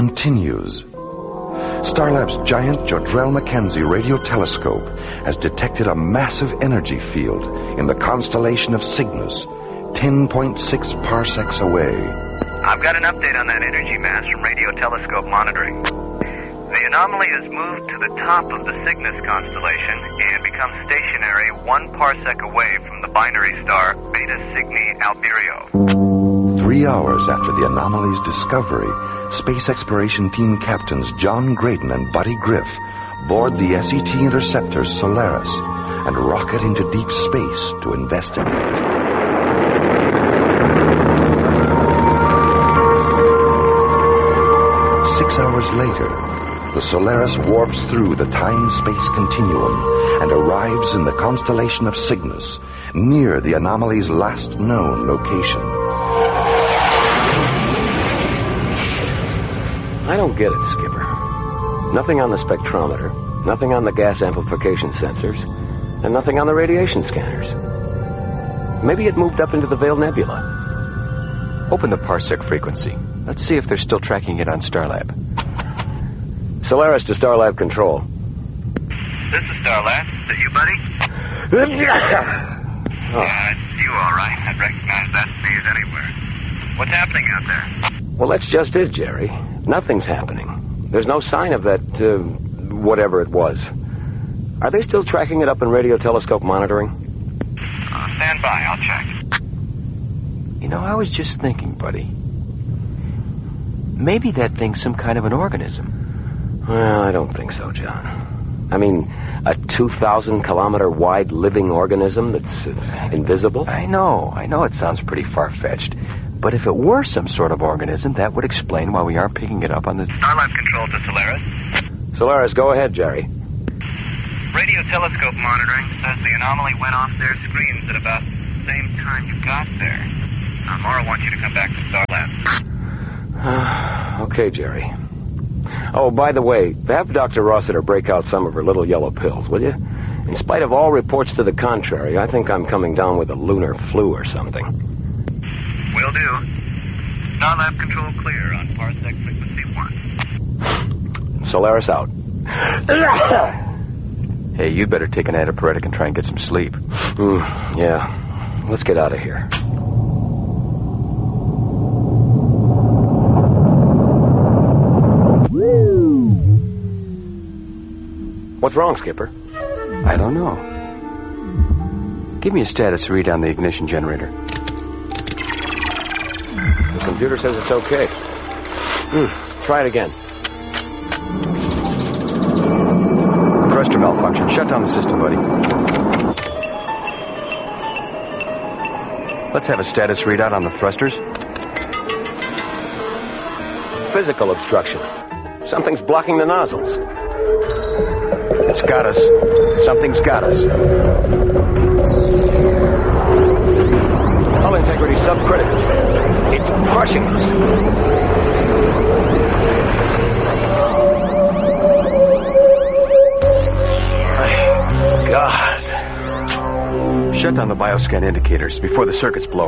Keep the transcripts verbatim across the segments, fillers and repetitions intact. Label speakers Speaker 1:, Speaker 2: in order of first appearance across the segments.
Speaker 1: continues. Starlab's giant Jodrell Mackenzie radio telescope has detected a massive energy field in the constellation of Cygnus, ten point six parsecs away.
Speaker 2: I've got an update on that energy mass from radio telescope monitoring. The anomaly has moved to the top of the Cygnus constellation and become stationary one parsec away from the binary star Beta Cygni Alberio.
Speaker 1: Three hours after the anomaly's discovery, Space Exploration Team Captains John Graydon and Buddy Griff board the S E T interceptor Solaris and rocket into deep space to investigate. Six hours later, the Solaris warps through the time-space continuum and arrives in the constellation of Cygnus, near the anomaly's last known location.
Speaker 3: I don't get it, Skipper. Nothing on the spectrometer, nothing on the gas amplification sensors, and nothing on the radiation scanners. Maybe it moved up into the Veil Nebula.
Speaker 4: Open the parsec frequency. Let's see if they're still tracking it on Starlab.
Speaker 3: Solaris to Starlab control.
Speaker 2: This is Starlab. Is it you, buddy?
Speaker 3: Oh.
Speaker 2: Yeah, it's you, all right. I'd recognize that sneeze anywhere. What's happening out there?
Speaker 3: Well, that's just it, Jerry. Nothing's happening. There's no sign of that, uh, whatever it was. Are they still tracking it up in radio telescope monitoring?
Speaker 2: Uh, stand by. I'll check.
Speaker 4: You know, I was just thinking, buddy. Maybe that thing's some kind of an organism.
Speaker 3: Well, I don't think so, John. I mean, a two thousand kilometer wide living organism that's uh, invisible?
Speaker 4: I know. I know it sounds pretty far-fetched. But if it were some sort of organism, that would explain why we aren't picking it up on the...
Speaker 2: Starlab control to Solaris.
Speaker 3: Solaris, go ahead, Jerry.
Speaker 2: Radio telescope monitoring says the anomaly went off their screens at about the same time you got there. Now, Mara wants you to come back to Starlab.
Speaker 3: Okay, Jerry. Oh, by the way, have Doctor Rossiter break out some of her little yellow pills, will you? In spite of all reports to the contrary, I think I'm coming down with a lunar flu or something.
Speaker 2: Will do. Starlab control clear on parsec frequency one.
Speaker 3: Solaris out.
Speaker 4: Hey, you better take an antipyretic and try and get some sleep.
Speaker 3: Mm, yeah. Let's get out of here. What's wrong, Skipper?
Speaker 4: I don't know. Give me a status read on the ignition generator.
Speaker 3: The computer says it's okay. Mm, try it again.
Speaker 4: Thruster malfunction. Shut down the system, buddy. Let's have a status readout on the thrusters.
Speaker 3: Physical obstruction. Something's blocking the nozzles.
Speaker 4: It's got us. Something's got us.
Speaker 3: Hull integrity subcritical. It's crushing us. My God.
Speaker 4: Shut down the bioscan indicators before the circuits blow.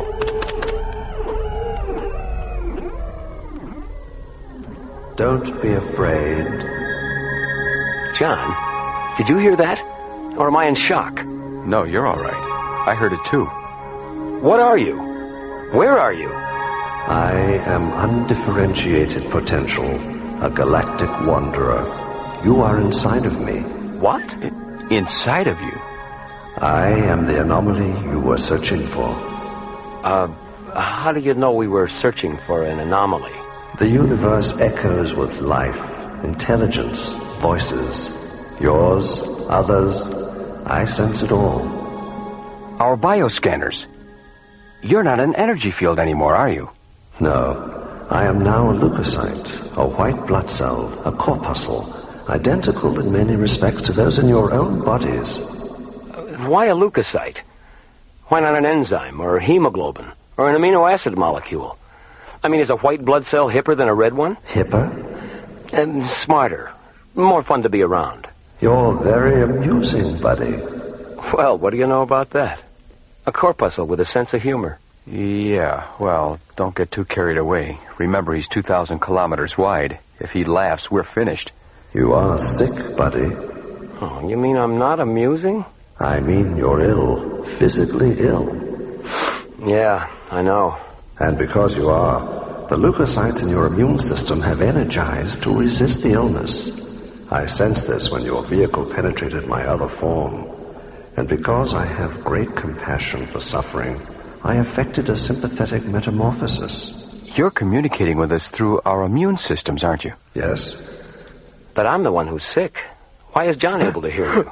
Speaker 5: Don't be afraid.
Speaker 3: John, did you hear that? Or am I in shock?
Speaker 4: No, you're all right. I heard it too.
Speaker 3: What are you? Where are you?
Speaker 5: I am undifferentiated potential, a galactic wanderer. You are inside of me.
Speaker 3: What?
Speaker 4: Inside of you?
Speaker 5: I am the anomaly you were searching for.
Speaker 3: Uh, how do you know we were searching for an anomaly?
Speaker 5: The universe echoes with life, intelligence, voices. Yours, others, I sense it all.
Speaker 4: Our bioscanners. You're not an energy field anymore, are you?
Speaker 5: No. I am now a leukocyte, a white blood cell, a corpuscle, identical in many respects to those in your own bodies.
Speaker 3: Why a leukocyte? Why not an enzyme, or hemoglobin, or an amino acid molecule? I mean, is a white blood cell hipper than a red one?
Speaker 5: Hipper?
Speaker 3: And smarter. More fun to be around.
Speaker 5: You're very amusing, buddy.
Speaker 3: Well, what do you know about that? A corpuscle with a sense of humor.
Speaker 4: Yeah, well, don't get too carried away. Remember, he's two thousand kilometers wide. If he laughs, we're finished.
Speaker 5: You are sick, buddy.
Speaker 3: Oh, you mean I'm not amusing?
Speaker 5: I mean you're ill. Physically ill.
Speaker 3: Yeah, I know.
Speaker 5: And because you are, the leukocytes in your immune system have energized to resist the illness. I sensed this when your vehicle penetrated my other form. And because I have great compassion for suffering, I effected a sympathetic metamorphosis.
Speaker 4: You're communicating with us through our immune systems, aren't you?
Speaker 5: Yes.
Speaker 3: But I'm the one who's sick. Why is John able to hear you?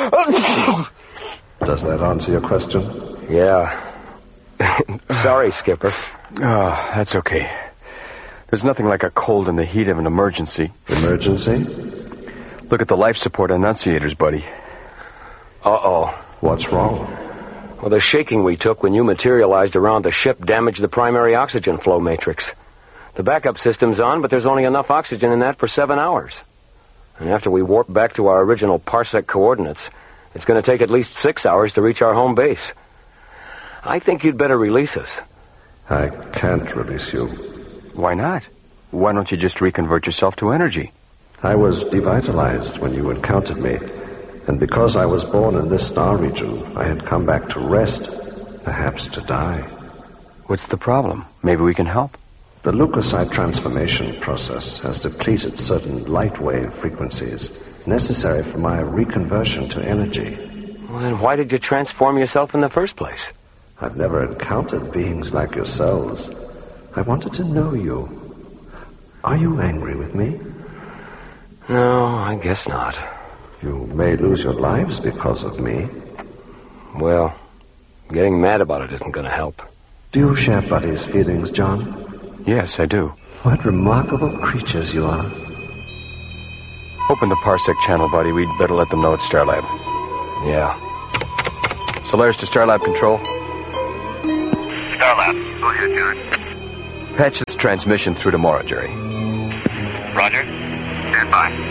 Speaker 5: Does that answer your question?
Speaker 3: Yeah. Sorry, Skipper.
Speaker 4: Oh, that's okay. There's nothing like a cold in the heat of an emergency.
Speaker 5: Emergency?
Speaker 4: Look at the life support annunciators, buddy.
Speaker 3: Uh-oh.
Speaker 5: What's wrong?
Speaker 3: Well, the shaking we took when you materialized around the ship damaged the primary oxygen flow matrix. The backup system's on, but there's only enough oxygen in that for seven hours. And after we warp back to our original parsec coordinates, it's going to take at least six hours to reach our home base. I think you'd better release us.
Speaker 5: I can't release you.
Speaker 4: Why not? Why don't you just reconvert yourself to energy?
Speaker 5: I was devitalized when you encountered me. And because I was born in this star region, I had come back to rest, perhaps to die.
Speaker 4: What's the problem? Maybe we can help.
Speaker 5: The leukocyte transformation process has depleted certain light wave frequencies necessary for my reconversion to energy.
Speaker 3: Well, then why did you transform yourself in the first place?
Speaker 5: I've never encountered beings like yourselves. I wanted to know you. Are you angry with me?
Speaker 3: No, I guess not.
Speaker 5: You may lose your lives because of me.
Speaker 3: Well, getting mad about it isn't going to help.
Speaker 5: Do you share Buddy's feelings, John?
Speaker 4: Yes, I do.
Speaker 5: What remarkable creatures you are.
Speaker 4: Open the Parsec channel, buddy. We'd better let them know it's Starlab.
Speaker 3: Yeah.
Speaker 4: Solaris to Starlab control.
Speaker 2: Starlab, go ahead, John.
Speaker 4: Patch this transmission through tomorrow, Jerry.
Speaker 2: Roger. Stand by.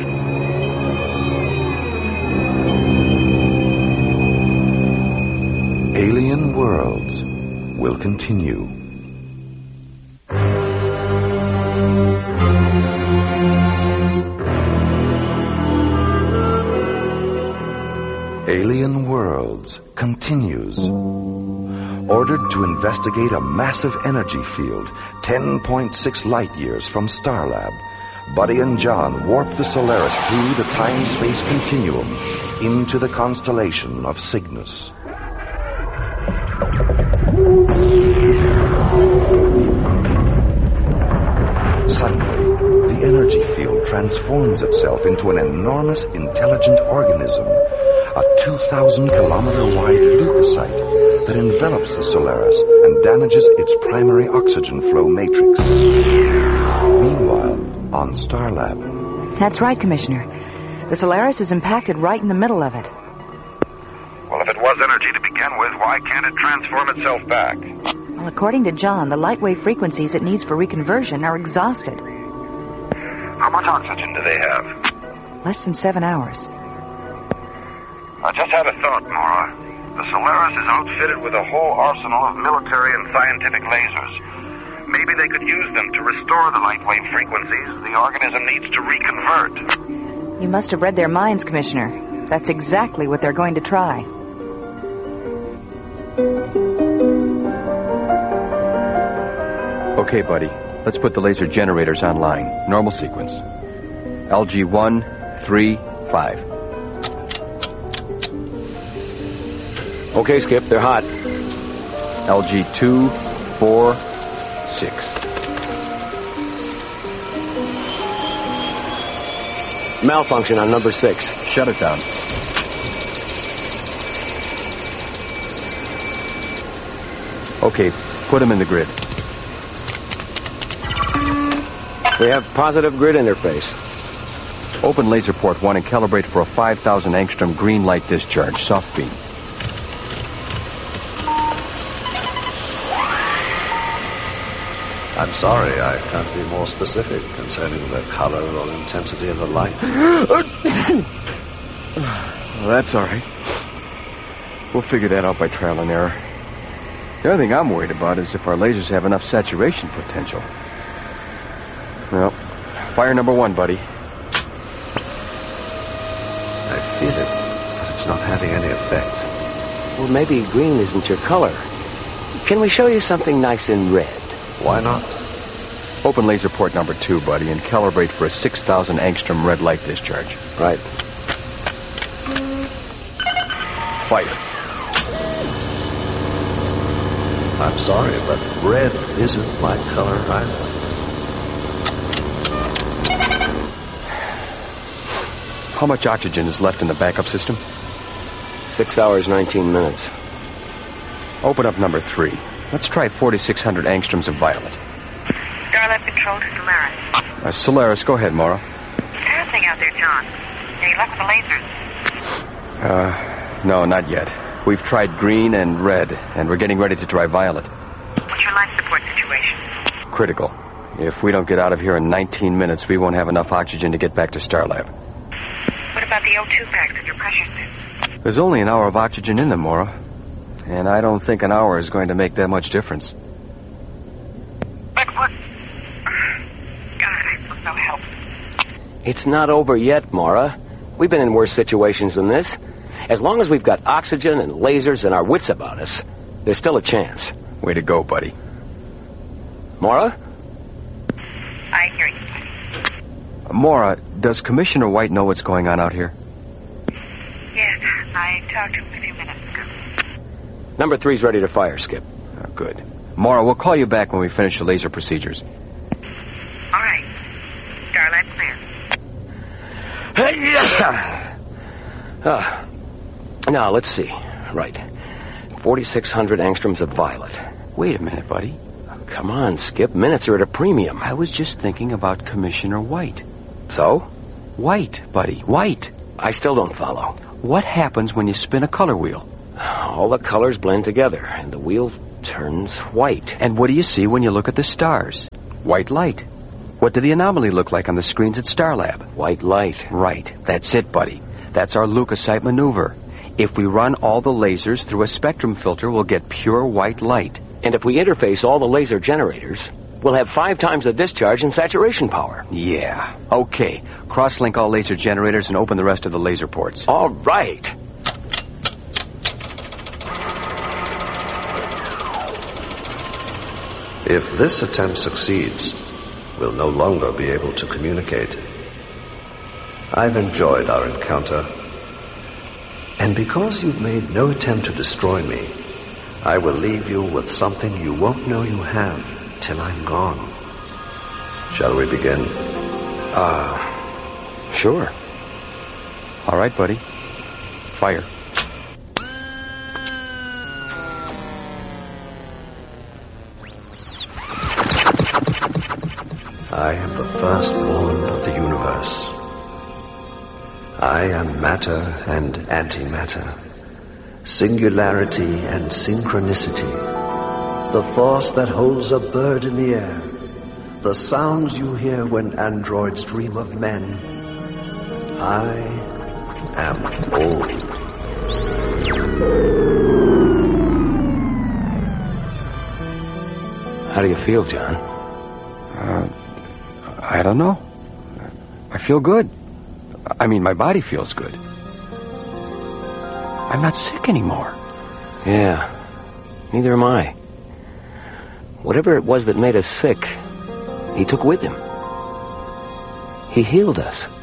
Speaker 1: Alien Worlds will continue. Alien Worlds continues. Ordered to investigate a massive energy field ten point six light years from Starlab, Buddy and John warp the Solaris through the time-space continuum into the constellation of Cygnus. Suddenly, the energy field transforms itself into an enormous intelligent organism, a two thousand kilometer wide leukocyte that envelops the Solaris and damages its primary oxygen flow matrix. Meanwhile, on Starlab...
Speaker 6: That's right, Commissioner. The Solaris is impacted right in the middle of it.
Speaker 7: Well, if it was energy to begin with, why can't it transform itself back?
Speaker 6: Well, according to John, the light wave frequencies it needs for reconversion are exhausted.
Speaker 7: How much oxygen do they have?
Speaker 6: Less than seven hours.
Speaker 7: I just had a thought, Nora. The Solaris is outfitted with a whole arsenal of military and scientific lasers. Maybe they could use them to restore the light wave frequencies the organism needs to reconvert.
Speaker 6: You must have read their minds, Commissioner. That's exactly what they're going to try.
Speaker 4: Okay, buddy. Let's put the laser generators online. Normal sequence. L G one, three, five.
Speaker 3: Okay, Skip, they're hot.
Speaker 4: L G two, four, six.
Speaker 3: Malfunction on number six.
Speaker 4: Shut it down. Okay, put them in the grid.
Speaker 3: We have positive grid interface.
Speaker 4: Open laser port one and calibrate for a five thousand angstrom green light discharge, soft beam.
Speaker 5: I'm sorry, I can't be more specific concerning the color or intensity of the light.
Speaker 4: Well, that's all right. We'll figure that out by trial and error. The only thing I'm worried about is if our lasers have enough saturation potential. Well, fire number one, buddy.
Speaker 5: I feel it, but it's not having any effect.
Speaker 3: Well, maybe green isn't your color. Can we show you something nice in red?
Speaker 5: Why not?
Speaker 4: Open laser port number two, buddy, and calibrate for a six thousand angstrom red light discharge.
Speaker 3: Right.
Speaker 4: Fire.
Speaker 5: I'm sorry, but red isn't my color either.
Speaker 4: How much oxygen is left in the backup system?
Speaker 3: Six hours, nineteen minutes.
Speaker 4: Open up number three. Let's try forty-six hundred angstroms of violet.
Speaker 8: Starlab Control to Solaris.
Speaker 4: Uh, Solaris, go ahead, Mara.
Speaker 8: How's thing out there, John? Any luck with the lasers?
Speaker 4: Uh, no, not yet. We've tried green and red, and we're getting ready to try violet.
Speaker 8: What's your life support situation?
Speaker 4: Critical. If we don't get out of here in nineteen minutes, we won't have enough oxygen to get back to Starlab.
Speaker 8: What about the O two packs and your pressure suit?
Speaker 4: There's only an hour of oxygen in them, Mara. And I don't think an hour is going to make that much difference.
Speaker 8: But what? God, I feel no help.
Speaker 3: It's not over yet, Mara. We've been in worse situations than this. As long as we've got oxygen and lasers and our wits about us, there's still a chance.
Speaker 4: Way to go, buddy.
Speaker 3: Mara?
Speaker 8: I hear you.
Speaker 4: Mara, does Commissioner White know what's going on out here?
Speaker 8: Yes, I talked to him a few minutes ago.
Speaker 3: Number three's ready to fire, Skip.
Speaker 4: Oh, good. Mara, we'll call you back when we finish the laser procedures.
Speaker 8: All right. Starlab clear.
Speaker 3: uh, now, let's see. Right. forty-six hundred angstroms of violet.
Speaker 4: Wait a minute, buddy.
Speaker 3: Come on, Skip. Minutes are at a premium.
Speaker 4: I was just thinking about Commissioner White.
Speaker 3: So?
Speaker 4: White, buddy. White.
Speaker 3: I still don't follow.
Speaker 4: What happens when you spin a color wheel?
Speaker 3: All the colors blend together, and the wheel turns white.
Speaker 4: And what do you see when you look at the stars? White light. What did the anomaly look like on the screens at Starlab?
Speaker 3: White light.
Speaker 4: Right. That's it, buddy. That's our leukocyte maneuver. If we run all the lasers through a spectrum filter, we'll get pure white light.
Speaker 3: And if we interface all the laser generators, we'll have five times the discharge and saturation power.
Speaker 4: Yeah. Okay. Cross-link all laser generators and open the rest of the laser ports.
Speaker 3: All right.
Speaker 5: If this attempt succeeds, we'll no longer be able to communicate. I've enjoyed our encounter. And because you've made no attempt to destroy me, I will leave you with something you won't know you have till I'm gone. Shall we begin?
Speaker 3: Uh, sure.
Speaker 4: All right, buddy. Fire.
Speaker 5: I am the firstborn of the universe. I am matter and antimatter, singularity and synchronicity, the force that holds a bird in the air, the sounds you hear when androids dream of men. I am all.
Speaker 3: How do you feel, John?
Speaker 4: Uh, I don't know. I feel good. I mean, my body feels good. I'm not sick anymore.
Speaker 3: Yeah, neither am I. Whatever it was that made us sick, he took with him. He healed us.